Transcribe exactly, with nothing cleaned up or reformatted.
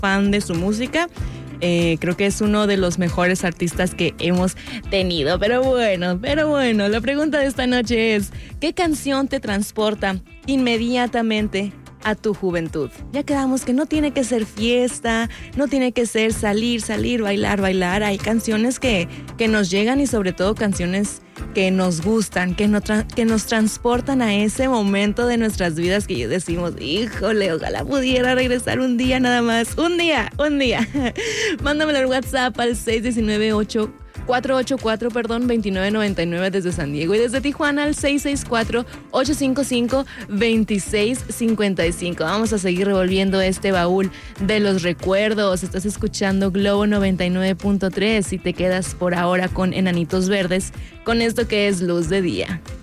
fan de su música. Eh, creo que es uno de los mejores artistas que hemos tenido. Pero bueno, pero bueno, la pregunta de esta noche es: ¿qué canción te transporta inmediatamente a tu juventud? Ya quedamos que no tiene que ser fiesta, no tiene que ser salir, salir, bailar, bailar. Hay canciones que, que nos llegan, y sobre todo canciones que nos gustan, que, no tra- que nos transportan a ese momento de nuestras vidas que decimos, híjole, ojalá pudiera regresar un día nada más, un día, un día. Mándamelo al WhatsApp al seis uno nueve, ocho cuatro ocho cuatro, perdón, veintinueve noventa y nueve desde San Diego, y desde Tijuana al seis seis cuatro, ocho cinco cinco, veintiséis cincuenta y cinco. Vamos a seguir revolviendo este baúl de los recuerdos. Estás escuchando Globo noventa y nueve punto tres y te quedas por ahora con Enanitos Verdes, con esto que es Luz de Día.